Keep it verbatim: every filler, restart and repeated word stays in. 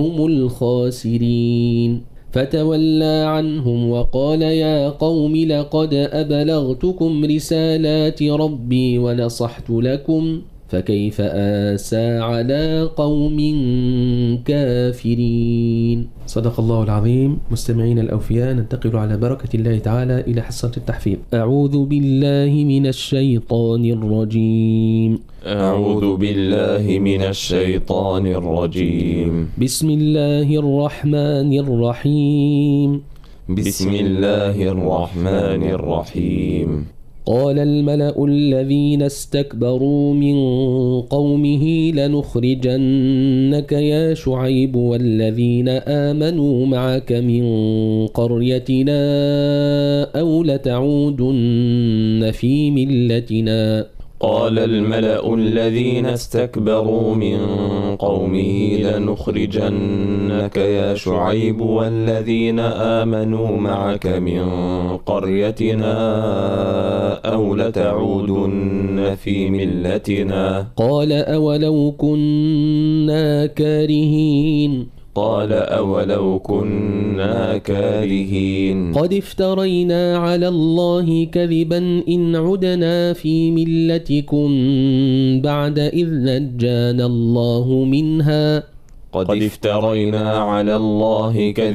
هم الخاسرين. فتولى عنهم وقال يا قوم لقد أبلغتكم رسالات ربي ونصحت لكم فكيف آسى على قوم كافرين. صدق الله العظيم. مستمعين الأوفياء، ننتقل على بركة الله تعالى إلى حصة التحفيظ. أعوذ بالله من الشيطان الرجيم. أعوذ بالله من الشيطان الرجيم. بسم الله الرحمن الرحيم. بسم الله الرحمن الرحيم. قال الملأ الذين استكبروا من قومه لنخرجنك يا شعيب والذين آمنوا معك من قريتنا أو لتعودن في ملتنا. قال الملأ الذين استكبروا من قومه لنخرجنك يا شعيب والذين آمنوا معك من قريتنا أو لتعودن في ملتنا. قال أولو كنا كارهين. قال أولو كنا كارهين. قد افترينا على الله كذبا إن عدنا في ملتكم بعد إذ نجانا الله منها. قد افترينا على الله كذبا